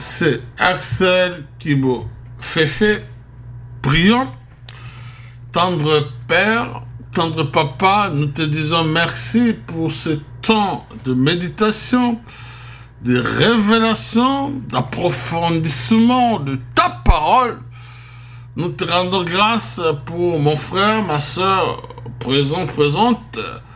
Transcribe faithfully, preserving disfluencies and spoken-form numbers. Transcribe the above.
c'est Axel Kibo Féfé. Prions. Tendre Père, tendre Papa, nous te disons merci pour ce temps de méditation, de révélation, d'approfondissement de ta parole. Nous te rendons grâce pour mon frère, ma soeur, présent, présente,